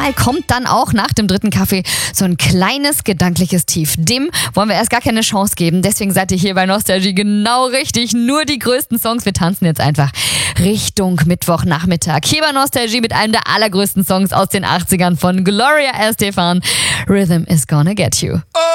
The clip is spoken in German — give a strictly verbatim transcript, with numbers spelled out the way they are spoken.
kommt dann auch nach dem dritten Kaffee so ein kleines gedankliches Tief. Dem wollen wir erst gar keine Chance geben. Deswegen seid ihr hier bei Nostalgie genau richtig. Nur die größten Songs. Wir tanzen jetzt einfach Richtung Mittwochnachmittag. Hier bei Nostalgie mit einem der allergrößten Songs aus den achtzigern von Gloria Estefan. Rhythm is gonna get you.